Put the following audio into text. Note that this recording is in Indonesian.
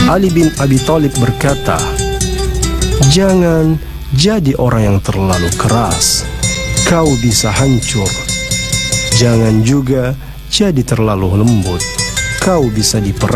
Ali bin Abi Thalib berkata, "Jangan jadi orang yang terlalu keras, kau bisa hancur. Jangan juga jadi terlalu lembut, kau bisa diperangi."